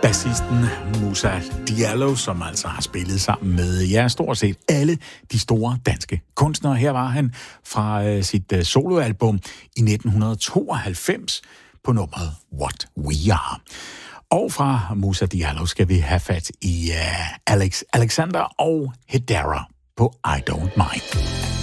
Bassisten Moussa Diallo, som altså har spillet sammen med stort set alle de store danske kunstnere. Her var han fra sit soloalbum i 1992 på nummeret What We Are. Og fra Moussa Diallo skal vi have fat i Alexander og Hedera på I Don't Mind.